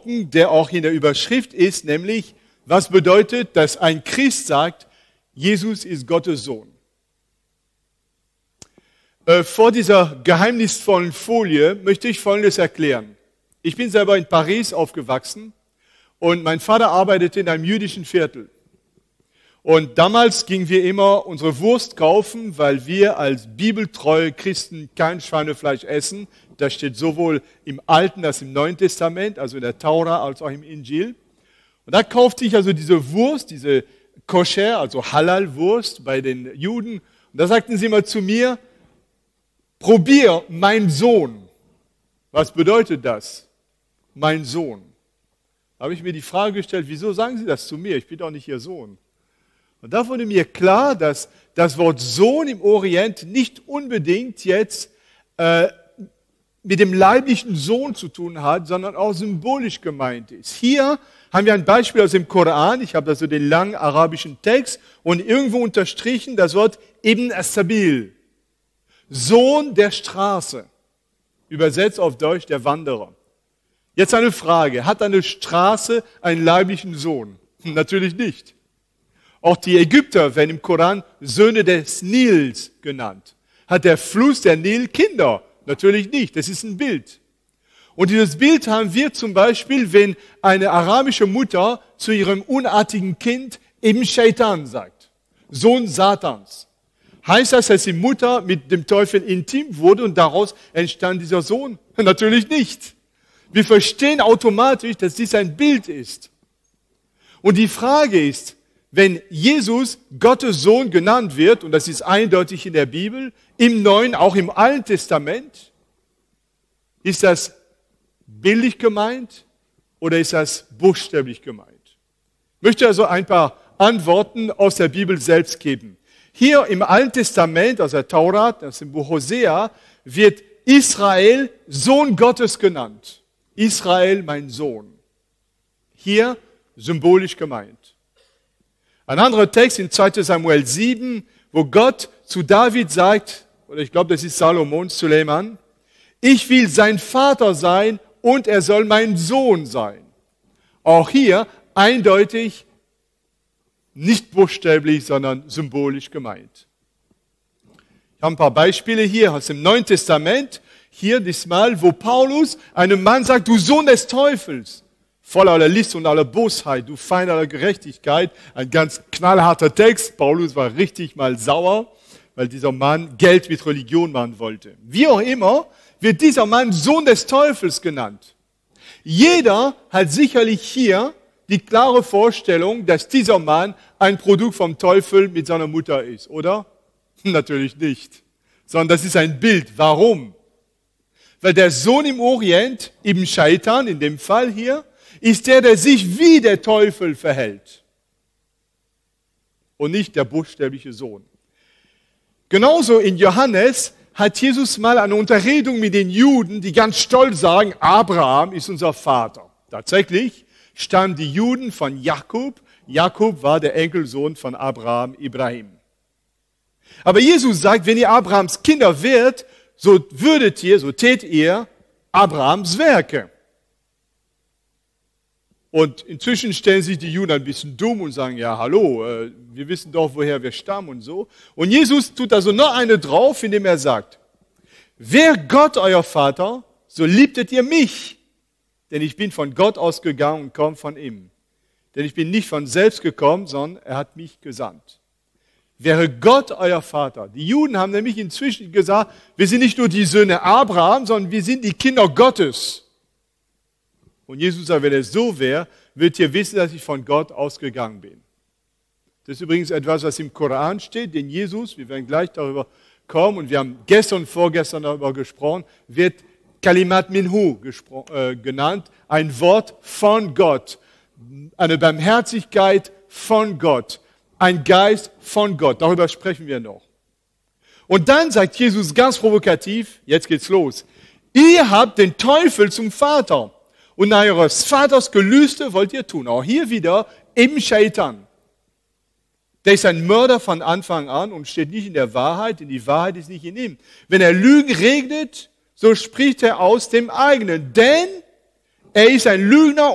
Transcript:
Gedanken, der auch in der Überschrift ist, nämlich, was bedeutet, dass ein Christ sagt, Jesus ist Gottes Sohn. Vor dieser geheimnisvollen Folie möchte ich Folgendes erklären. Ich bin selber in Paris aufgewachsen und mein Vater arbeitete in einem jüdischen Viertel. Und damals gingen wir immer unsere Wurst kaufen, weil wir als bibeltreue Christen kein Schweinefleisch essen. Das steht sowohl im Alten als im Neuen Testament, also in der Tora als auch im Injil. Und da kaufte ich also diese Wurst, diese Koscher, also Halal-Wurst bei den Juden. Und da sagten sie immer zu mir, probier, mein Sohn. Was bedeutet das? Mein Sohn. Da habe ich mir die Frage gestellt, wieso sagen Sie das zu mir? Ich bin doch nicht Ihr Sohn. Und da wurde mir klar, dass das Wort Sohn im Orient nicht unbedingt jetzt mit dem leiblichen Sohn zu tun hat, sondern auch symbolisch gemeint ist. Hier haben wir ein Beispiel aus dem Koran. Ich habe also den langen arabischen Text und irgendwo unterstrichen das Wort Ibn as-Sabil. Sohn der Straße, übersetzt auf Deutsch der Wanderer. Jetzt eine Frage, hat eine Straße einen leiblichen Sohn? Natürlich nicht. Auch die Ägypter werden im Koran Söhne des Nils genannt. Hat der Fluss, der Nil, Kinder? Natürlich nicht, das ist ein Bild. Und dieses Bild haben wir zum Beispiel, wenn eine arabische Mutter zu ihrem unartigen Kind eben Shaitan sagt, Sohn Satans. Heißt das, dass die Mutter mit dem Teufel intim wurde und daraus entstand dieser Sohn? Natürlich nicht. Wir verstehen automatisch, dass dies ein Bild ist. Und die Frage ist, wenn Jesus Gottes Sohn genannt wird, und das ist eindeutig in der Bibel, im Neuen, auch im Alten Testament, ist das bildlich gemeint oder ist das buchstäblich gemeint? Ich möchte also ein paar Antworten aus der Bibel selbst geben. Hier im Alten Testament, aus der Tora, aus dem Buch Hosea, wird Israel Sohn Gottes genannt. Israel, mein Sohn. Hier symbolisch gemeint. Ein anderer Text in 2. Samuel 7, wo Gott zu David sagt, oder ich glaube, das ist Salomon, Suleiman, ich will sein Vater sein und er soll mein Sohn sein. Auch hier eindeutig nicht buchstäblich, sondern symbolisch gemeint. Ich habe ein paar Beispiele hier aus dem Neuen Testament. Hier diesmal, wo Paulus einem Mann sagt, du Sohn des Teufels, voller aller List und aller Bosheit, du Feind aller Gerechtigkeit. Ein ganz knallharter Text. Paulus war richtig mal sauer, weil dieser Mann Geld mit Religion machen wollte. Wie auch immer, wird dieser Mann Sohn des Teufels genannt. Jeder hat sicherlich hier die klare Vorstellung, dass dieser Mann ein Produkt vom Teufel mit seiner Mutter ist, oder? Natürlich nicht. Sondern das ist ein Bild. Warum? Weil der Sohn im Orient, eben Shaitan in dem Fall hier, ist der sich wie der Teufel verhält. Und nicht der buchstäbliche Sohn. Genauso in Johannes hat Jesus mal eine Unterredung mit den Juden, die ganz stolz sagen, Abraham ist unser Vater. Tatsächlich stammen die Juden von Jakob. Jakob war der Enkelsohn von Abraham, Ibrahim. Aber Jesus sagt, wenn ihr Abrahams Kinder wärt, so tät ihr Abrahams Werke. Und inzwischen stellen sich die Juden ein bisschen dumm und sagen, ja, hallo, wir wissen doch, woher wir stammen und so. Und Jesus tut also noch eine drauf, indem er sagt, wär Gott euer Vater, so liebtet ihr mich. Denn ich bin von Gott ausgegangen und komme von ihm. Denn ich bin nicht von selbst gekommen, sondern er hat mich gesandt. Wäre Gott euer Vater. Die Juden haben nämlich inzwischen gesagt, wir sind nicht nur die Söhne Abraham, sondern wir sind die Kinder Gottes. Und Jesus sagt, wenn es so wäre, würdet ihr wissen, dass ich von Gott ausgegangen bin. Das ist übrigens etwas, was im Koran steht, denn Jesus, wir werden gleich darüber kommen, und wir haben gestern und vorgestern darüber gesprochen, wird Kalimat Minhu genannt, ein Wort von Gott, eine Barmherzigkeit von Gott, ein Geist von Gott. Darüber sprechen wir noch. Und dann sagt Jesus ganz provokativ, jetzt geht's los, ihr habt den Teufel zum Vater und nach eures Vaters Gelüste wollt ihr tun. Auch hier wieder eben Shaitan. Der ist ein Mörder von Anfang an und steht nicht in der Wahrheit, denn die Wahrheit ist nicht in ihm. Wenn er Lügen regnet, so spricht er aus dem eigenen, denn er ist ein Lügner